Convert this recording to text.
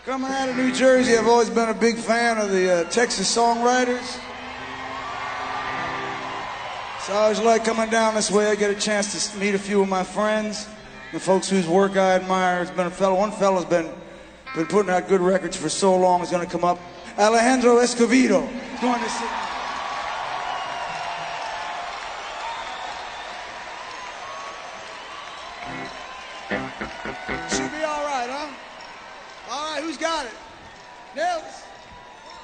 Coming out of New Jersey, I've always been a big fan of the Texas songwriters. So I always like coming down this way. I get a chance to meet a few of my friends, the folks whose work I admire. There's been one fella's been putting out good records for so long. He's going to come up. Alejandro Escovedo. He's going to sing. Should be all right, huh? All right, who's got it? Nils.